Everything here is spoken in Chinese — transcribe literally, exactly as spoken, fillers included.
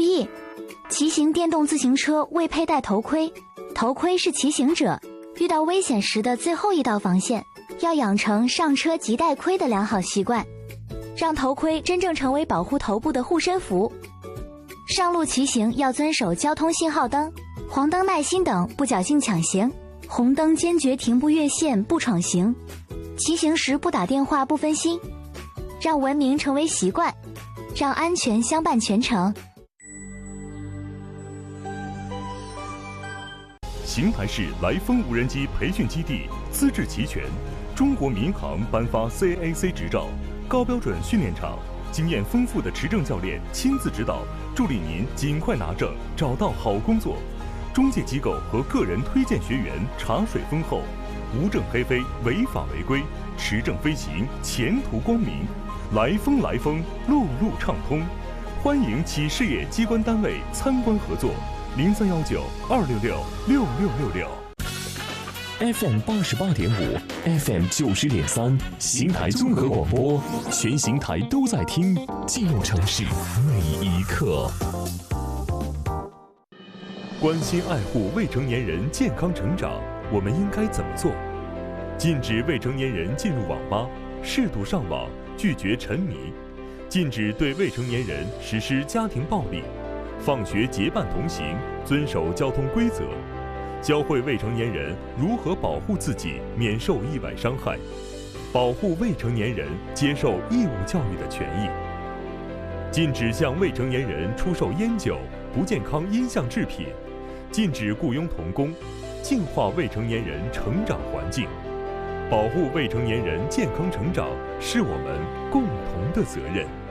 意，骑行电动自行车未佩戴头盔，头盔是骑行者遇到危险时的最后一道防线，要养成上车即戴盔的良好习惯，让头盔真正成为保护头部的护身符。上路骑行要遵守交通信号灯、黄灯耐心等，不侥幸抢行，红灯坚决停不越线不闯行，骑行时不打电话不分心，让文明成为习惯，让安全相伴全程。 邢台市来风无人机培训基地资质齐全，中国民航颁发 C A C 执照，高标准训练场，经验丰富的持证教练亲自指导，助力您尽快拿证，找到好工作。中介机构和个人推荐学员茶水丰厚，无证黑飞，违法违规，持证飞行，前途光明。来风来风，路路畅通，欢迎企事业机关单位参观合作。零三幺九二六六六六六六 F M 八十八点五 ，F M 九十点三，邢台综合广播，全邢台都在听，记录城市每一刻。 关心爱护未成年人健康成长，我们应该怎么做？禁止未成年人进入网吧，适度上网，拒绝沉迷；禁止对未成年人实施家庭暴力。放学结伴同行，遵守交通规则，教会未成年人如何保护自己免受意外伤害，保护未成年人接受义务教育的权益。禁止向未成年人出售烟酒、不健康音像制品，禁止雇佣童工，净化未成年人成长环境。保护未成年人健康成长是我们共同的责任。